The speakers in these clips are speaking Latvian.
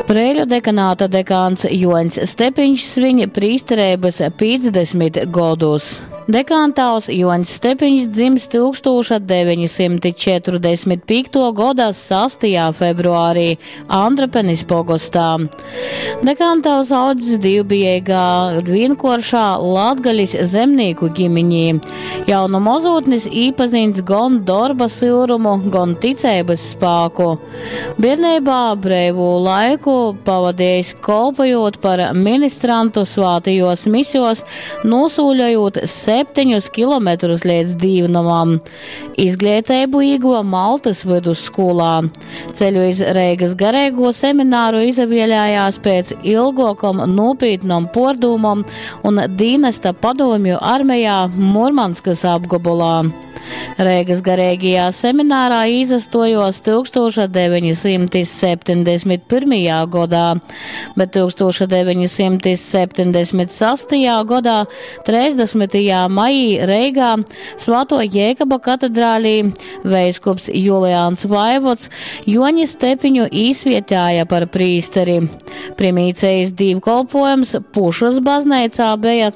Preļu dekanāta dekāns Joņs Stepiņš svin prīsterības 50 godus. Dekantāvs Joņs Stepiņš dzimis 1945. Godā 6. februārī Andrapenis pogostā. Dekantāvs audzis divbijīgā vienkoršā Latgaļas zemnieku ģimiņī. Jau no mozotnis īpazīts gan darba silrumu, gan ticības spēku. Bērnībā breivu laiku pavadījis kolpojot par ministrantu svātajos misijos, nosūļojot 7 kilometrus līdz Dīvnamam. Izglītību ieguva Maltas vidusskolā. Ceļu iz Reigas garīgo semināru izvēlējās pēc ilgākam nopietnam pordūmam un dienesta padomju armijā Murmanskas apgabalā. Reigas garīgajā seminārā izastojos 1971. Gadā, bet 1976. gadā 30. maijā Reigā Svēto Jēkaba katedrālī veiskups Juliāns Vaivods Joņa Stepiņu izvietēja par prīsteri. Primīcējs dīvkolpojums Pušas baznīcā bija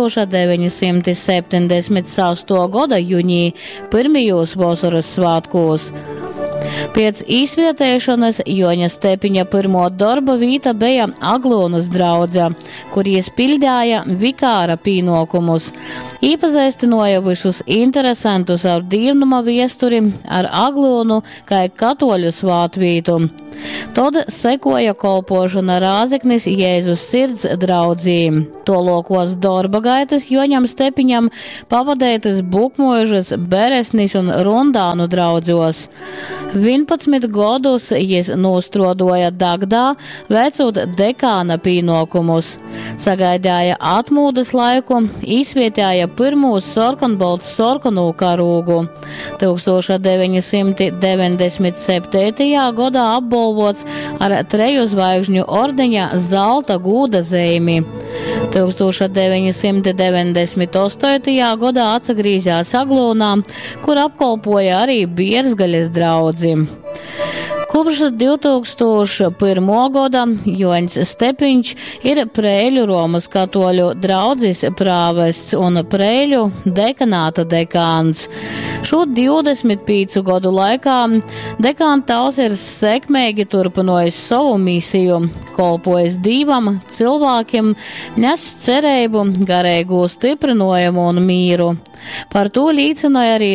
1978. gada jūņī pirmajos vasaras svētkos. Pēc izvietēšanas Joņa Stepiņa pirmo darba vīta bija Aglonas draudze, kur iespildīja vikāra pīnokumus. Īpazīstināja visus interesantus ar Dīvnuma viesturi, ar Aglonu kā katoļu svātvītu. Tad sekoja kolpošana Rāzeknis Jēzus sirds draudzī. Tolokos darba gaitas Joņam Stepiņam pavadētas Bukmožas, Beresnis un Rundānu draudzos. 11 gadus jis nostrodoja Dagdā, veicot dekāna pīnokumus. Sagaidāja atmūdas laiku, izvietēja pirmos sarkanbalts sarkanu karūgu. 1997. gadā apbalvots ar 3 zvaigžņu ordeņa zelta gūda zīmi. 1998. gadā atsagrīzās Aglonā, kur apkolpoja arī Bierzgaļas draudzi. Kopš 2001. gada Joņs Stepiņš ir Preļu Romas katoļu draudzes prāvests un Preļu dekanāta dekāns. Šo 25 gadu laikā dekantāvs ir sekmīgi turpinājis savu misiju, kolpojis divam cilvēkiem, nes cerību, garīgu stiprinājumu un mīru. Par to liecināja arī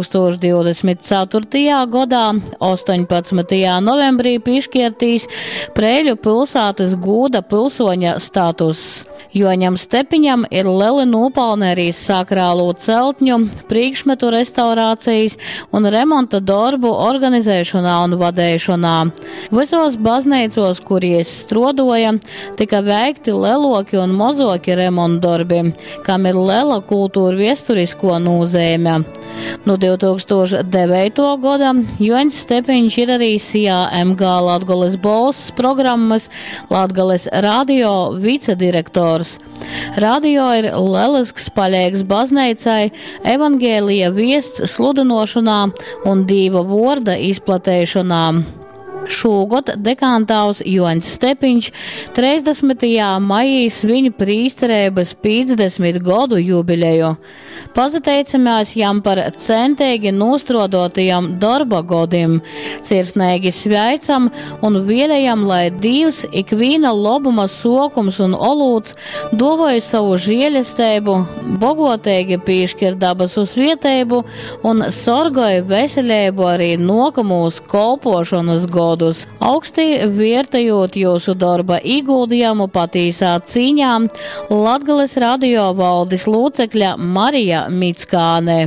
2024. gadā 18. novembrī piešķirtīs Preļu pilsētas gūda pilsoņa status. Joņam Stepiņam ir lieli nopelni arī sakrālo celtņu, priekšmetu restaurācijas un remonta darbu organizēšanā un vadēšanā. Visos baznīcos, kuries strodoja, tika veikti leloki un mozoki remontdarbi, kam ir liela kultūra viesturisko nozīme. No 2009. gada Joņs Stepiņš ir arī CAMG Latgales balss programmas Latgales radio vicedirektors. Radio ir lielisks paļēgs baznīcai, evangēlija viests sludinošanā un Dieva vorda izplatēšanā. Šogad dekantāvs Joņs Stepiņš 30. maijā svin prīsterības 50 gadu jubileju. Pazateicamies jam par centīgi nostrodotajam darba godiem, sirsnīgi sveicam un vēlējam, lai Dievs ikvīna lobuma sokums un olūts dovoja savu žēlestību, bogotīgi piešķir dabasu svietēbu un sorgoja veselību arī nokamūs kolpošanas godus. Augstī vērtējot jūsu darba ieguldījumu patīsā cīņā, Latgales radio valdes locekļa Marija Mickāne.